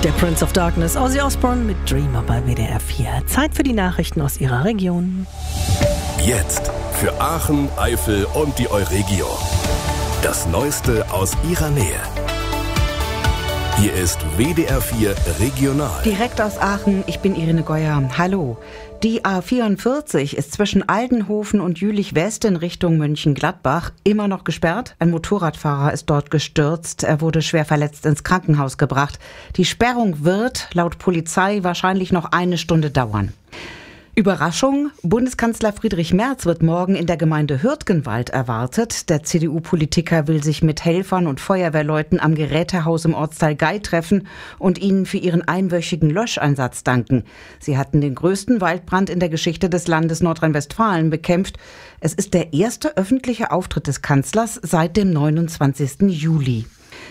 Der Prince of Darkness, Ozzy Osbourne mit Dreamer bei WDR 4. Zeit für die Nachrichten aus Ihrer Region. Jetzt für Aachen, Eifel und die Euregio. Das Neueste aus Ihrer Nähe. Hier ist WDR 4 Regional. Direkt aus Aachen, ich bin Irene Geuer. Hallo. Die A44 ist zwischen Aldenhofen und Jülich-West in Richtung Mönchengladbach immer noch gesperrt. Ein Motorradfahrer ist dort gestürzt. Er wurde schwer verletzt ins Krankenhaus gebracht. Die Sperrung wird laut Polizei wahrscheinlich noch 1 Stunde dauern. Überraschung, Bundeskanzler Friedrich Merz wird morgen in der Gemeinde Hürtgenwald erwartet. Der CDU-Politiker will sich mit Helfern und Feuerwehrleuten am Gerätehaus im Ortsteil Gei treffen und ihnen für ihren einwöchigen Löscheinsatz danken. Sie hatten den größten Waldbrand in der Geschichte des Landes Nordrhein-Westfalen bekämpft. Es ist der erste öffentliche Auftritt des Kanzlers seit dem 29. Juli.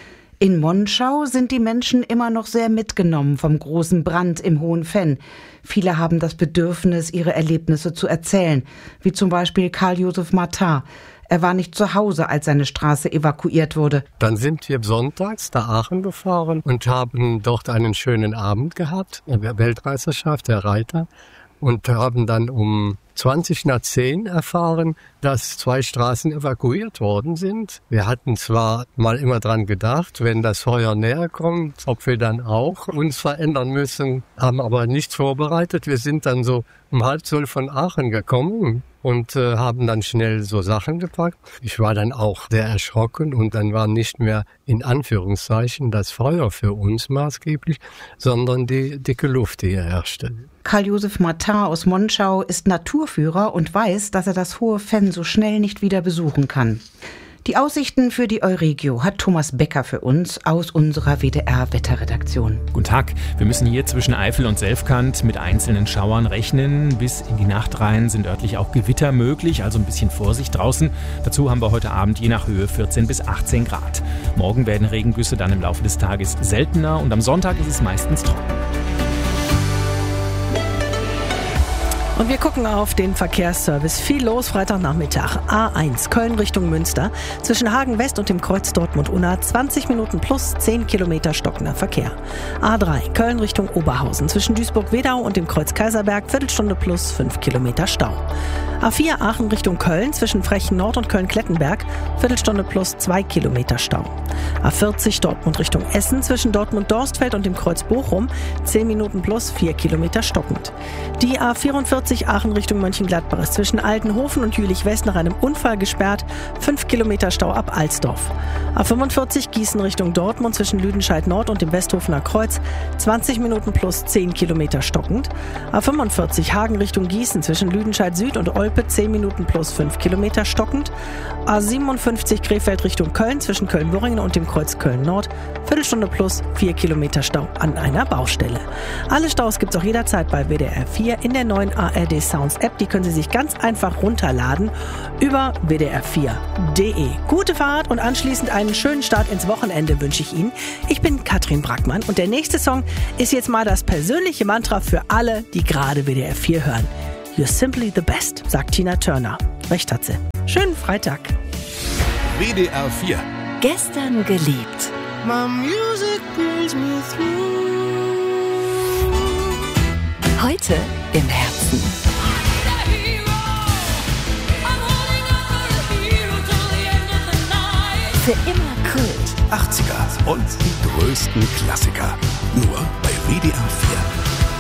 In Monschau sind die Menschen immer noch sehr mitgenommen vom großen Brand im Hohenfenn. Viele haben das Bedürfnis, ihre Erlebnisse zu erzählen, wie zum Beispiel Karl-Josef Martin. Er war nicht zu Hause, als seine Straße evakuiert wurde. Dann sind wir sonntags nach Aachen gefahren und haben dort einen schönen Abend gehabt, eine Weltmeisterschaft der Reiter, und haben dann um 20:10 erfahren, dass 2 Straßen evakuiert worden sind. Wir hatten zwar mal immer dran gedacht, wenn das Feuer näher kommt, ob wir dann auch uns verändern müssen, haben aber nichts vorbereitet. Wir sind dann so um 11:30 von Aachen gekommen und haben dann schnell so Sachen gepackt. Ich war dann auch sehr erschrocken und dann war nicht mehr in Anführungszeichen das Feuer für uns maßgeblich, sondern die dicke Luft, die hier herrschte. Karl-Josef Martin aus Monschau ist Naturführer und weiß, dass er das Hohenfenn so schnell nicht wieder besuchen kann. Die Aussichten für die Euregio hat Thomas Becker für uns aus unserer WDR-Wetterredaktion. Guten Tag. Wir müssen hier zwischen Eifel und Selfkant mit einzelnen Schauern rechnen. Bis in die Nacht rein sind örtlich auch Gewitter möglich, also ein bisschen Vorsicht draußen. Dazu haben wir heute Abend je nach Höhe 14 bis 18 Grad. Morgen werden Regengüsse dann im Laufe des Tages seltener und am Sonntag ist es meistens trocken. Und wir gucken auf den Verkehrsservice. Viel los Freitagnachmittag. A1 Köln Richtung Münster. Zwischen Hagen West und dem Kreuz Dortmund-Unna 20 Minuten plus 10 Kilometer stockender Verkehr. A3 Köln Richtung Oberhausen. Zwischen Duisburg-Wedau und dem Kreuz Kaiserberg Viertelstunde plus 5 Kilometer Stau. A4 Aachen Richtung Köln. Zwischen Frechen Nord und Köln-Klettenberg Viertelstunde plus 2 Kilometer Stau. A40 Dortmund Richtung Essen. Zwischen Dortmund-Dorstfeld und dem Kreuz Bochum 10 Minuten plus 4 Kilometer stockend. Die A44 Aachen Richtung Mönchengladbach ist zwischen Altenhofen und Jülich-West nach einem Unfall gesperrt. 5 Kilometer Stau ab Alsdorf. A45 Gießen Richtung Dortmund zwischen Lüdenscheid Nord und dem Westhofener Kreuz 20 Minuten plus 10 Kilometer stockend. A45 Hagen Richtung Gießen zwischen Lüdenscheid Süd und Olpe 10 Minuten plus 5 Kilometer stockend. A57 Krefeld Richtung Köln zwischen Köln-Worringen und dem Kreuz Köln-Nord Viertelstunde plus 4 Kilometer Stau an einer Baustelle. Alle Staus gibt's auch jederzeit bei WDR 4 in der neuen ARD Sounds App. Die können Sie sich ganz einfach runterladen über wdr4.de. Gute Fahrt und anschließend einen schönen Start ins Wochenende wünsche ich Ihnen. Ich bin Katrin Brackmann und der nächste Song ist jetzt mal das persönliche Mantra für alle, die gerade WDR 4 hören. You're simply the best, sagt Tina Turner. Recht hat sie. Schönen Freitag. WDR 4. Gestern geliebt. My music brings me through. Heute im Herzen. Für immer Kult. 80er und die größten Klassiker. Nur bei WDR 4.